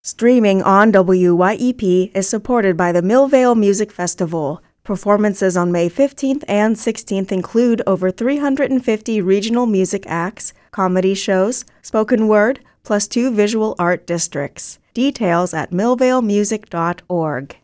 Streaming on WYEP is supported by the Millvale Music Festival. Performances on May 15th and 16th include over 350 regional music acts, comedy shows, spoken word, plus 2 visual art districts. Details at millvalemusic.org.